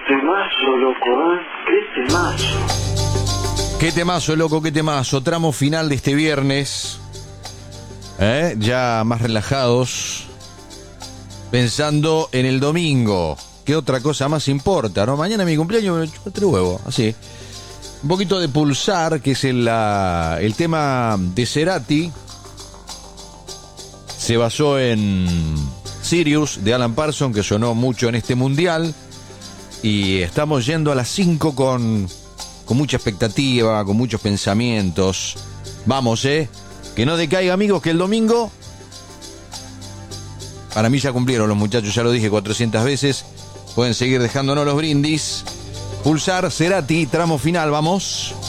temazo, loco, ¿eh? Qué temazo. Qué temazo, loco, qué temazo. Tramo final de este viernes. Ya más relajados. Pensando en el domingo. ¿Qué otra cosa más importa, no? Mañana es mi cumpleaños, me chupo 3 huevos, así. Un poquito de Pulsar, que es el tema de Cerati. Se basó en Sirius, de Alan Parsons, que sonó mucho en este mundial. Y estamos yendo a las 5 con mucha expectativa, con muchos pensamientos. Vamos, que no decaiga, amigos, que el domingo... Para mí ya cumplieron los muchachos, ya lo dije 400 veces. Pueden seguir dejándonos los brindis. Pulsar, Cerati, tramo final, vamos.